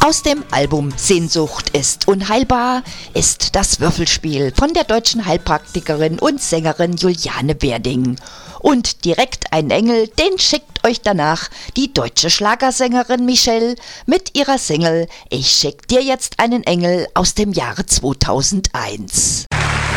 Aus dem Album Sehnsucht ist unheilbar ist das Würfelspiel von der deutschen Heilpraktikerin und Sängerin Juliane Werding. Und direkt ein Engel, den schickt euch danach die deutsche Schlagersängerin Michelle mit ihrer Single Ich schick dir jetzt einen Engel aus dem Jahre 2001.